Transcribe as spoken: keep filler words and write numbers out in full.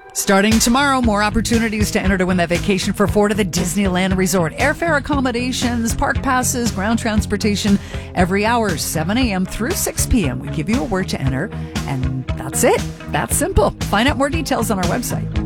Starting tomorrow, more opportunities to enter to win that vacation for four to the Disneyland Resort. Airfare accommodations, park passes, ground transportation every hour, seven a.m. through six p.m. We give you a word to enter, and that's it. That's simple. Find out more details on our website.